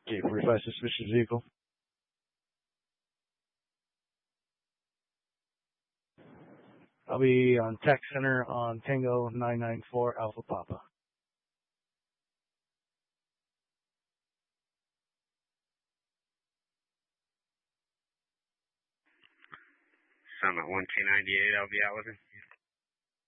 Okay, 45 suspicious vehicle. I'll be on Tech Center on Tango 994 Alpha Papa. So I'm at 1298. I'll be out with him.